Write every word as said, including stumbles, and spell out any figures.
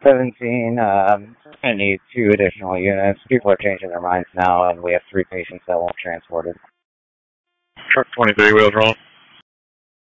seventeen, um, I need two additional units. People are changing their minds now, and we have three patients that won't transported. Truck twenty-three, wheels wrong.